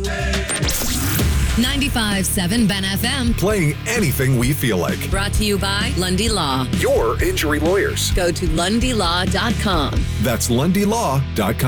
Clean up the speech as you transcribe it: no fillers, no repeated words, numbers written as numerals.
95.7 Ben FM. Playing anything we feel like. Brought to you by Lundy Law. Your injury lawyers. Go to LundyLaw.com. That's LundyLaw.com.